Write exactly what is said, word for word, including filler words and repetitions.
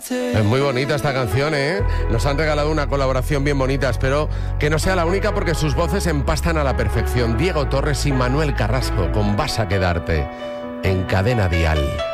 quedarte. Es muy bonita esta canción, ¿eh? Nos han regalado una colaboración bien bonita. Espero que no sea la única porque sus voces empastan a la perfección. Diego Torres y Manuel Carrasco con Vas a quedarte en Cadena Dial.